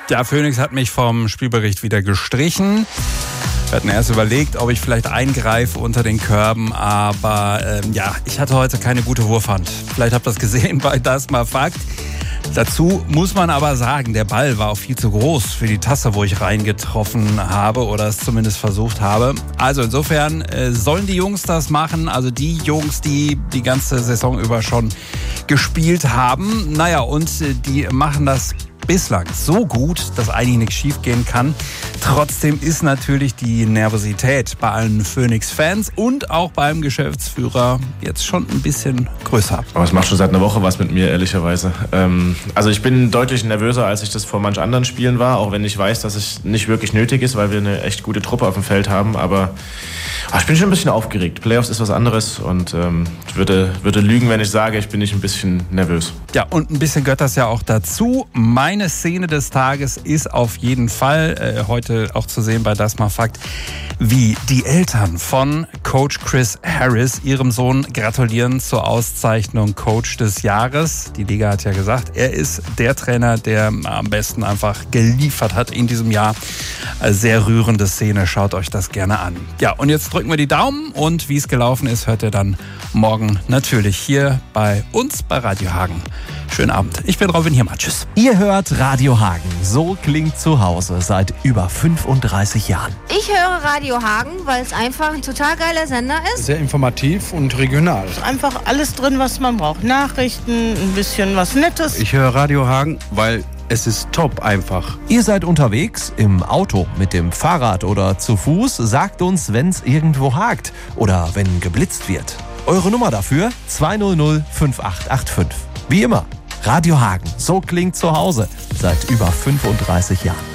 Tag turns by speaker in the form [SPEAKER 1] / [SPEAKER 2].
[SPEAKER 1] Ja, Phoenix hat mich vom Spielbericht wieder gestrichen. Wir hatten erst überlegt, ob ich vielleicht eingreife unter den Körben, aber ich hatte heute keine gute Wurfhand. Vielleicht habt ihr das gesehen bei Das mal Fakt. Dazu muss man aber sagen, der Ball war auch viel zu groß für die Tasse, wo ich reingetroffen habe oder es zumindest versucht habe. Also insofern sollen die Jungs das machen, also die Jungs, die die ganze Saison über schon gespielt haben. Naja, und die machen das bislang so gut, dass eigentlich nichts schief gehen kann. Trotzdem ist natürlich die Nervosität bei allen Phoenix-Fans und auch beim Geschäftsführer jetzt schon ein bisschen größer.
[SPEAKER 2] Aber es macht schon seit einer Woche was mit mir, ehrlicherweise. Also ich bin deutlich nervöser, als ich das vor manch anderen Spielen war, auch wenn ich weiß, dass es nicht wirklich nötig ist, weil wir eine echt gute Truppe auf dem Feld haben. Aber ich bin schon ein bisschen aufgeregt. Playoffs ist was anderes und ich würde lügen, wenn ich sage, ich bin nicht ein bisschen nervös.
[SPEAKER 1] Ja, und ein bisschen gehört das ja auch dazu. Meine Szene des Tages ist auf jeden Fall heute auch zu sehen bei Das mal Fakt, wie die Eltern von Coach Chris Harris ihrem Sohn gratulieren zur Auszeichnung Coach des Jahres. Die Liga hat ja gesagt, er ist der Trainer, der am besten einfach geliefert hat in diesem Jahr. Sehr rührende Szene, schaut euch das gerne an. Ja, und jetzt drücken wir die Daumen und wie es gelaufen ist, hört ihr dann morgen natürlich hier bei uns bei Radio Hagen. Schönen Abend. Ich bin Robin Hiermann. Tschüss.
[SPEAKER 3] Ihr hört Radio Hagen. So klingt zu Hause seit über 35 Jahren.
[SPEAKER 4] Ich höre Radio Hagen, weil es einfach ein total geiler Sender ist.
[SPEAKER 5] Sehr informativ und regional.
[SPEAKER 6] Einfach alles drin, was man braucht. Nachrichten, ein bisschen was Nettes.
[SPEAKER 5] Ich höre Radio Hagen, weil es ist top einfach.
[SPEAKER 3] Ihr seid unterwegs, im Auto, mit dem Fahrrad oder zu Fuß. Sagt uns, wenn es irgendwo hakt oder wenn geblitzt wird. Eure Nummer dafür 200 5885. Wie immer, Radio Hagen. So klingt zu Hause seit über 35 Jahren.